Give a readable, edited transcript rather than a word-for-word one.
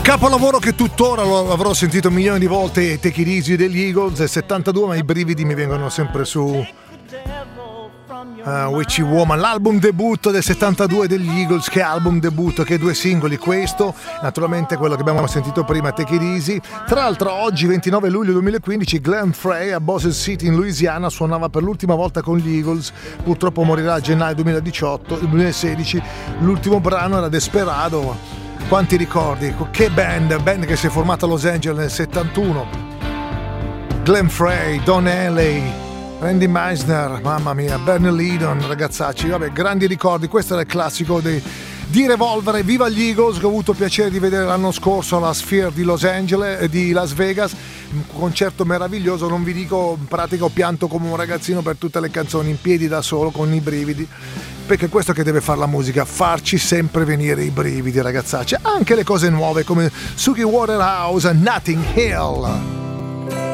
Capolavoro che tuttora lo avrò sentito milioni di volte, Take It Easy degli Eagles, è 72, ma i brividi mi vengono sempre su Witchy Woman, l'album debutto del 72 degli Eagles. Che album debutto, che due singoli, questo naturalmente quello che abbiamo sentito prima, Take It Easy. Tra l'altro oggi 29 luglio 2015 Glenn Frey a Bossier City in Louisiana suonava per l'ultima volta con gli Eagles, purtroppo morirà a gennaio 2016. L'ultimo brano era Desperado. Quanti ricordi, che band che si è formata a Los Angeles nel 71. Glenn Frey, Don Henley, Randy Meisner, mamma mia, Bernie Leadon, ragazzacci, vabbè, grandi ricordi. Questo era il classico di Revolver. Viva gli Eagles, che ho avuto piacere di vedere l'anno scorso alla Sphere di Los Angeles, di Las Vegas, un concerto meraviglioso. Non vi dico, in pratica ho pianto come un ragazzino per tutte le canzoni, in piedi da solo, con i brividi, perché questo che deve fare la musica, farci sempre venire i brividi, ragazzacci. Anche le cose nuove come Suki Waterhouse, Notting Hill.